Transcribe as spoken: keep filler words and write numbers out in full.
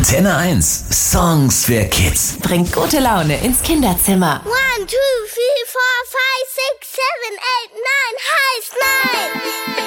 Antenne eins. Songs für Kids. Bringt gute Laune ins Kinderzimmer. One, two, three, four, five,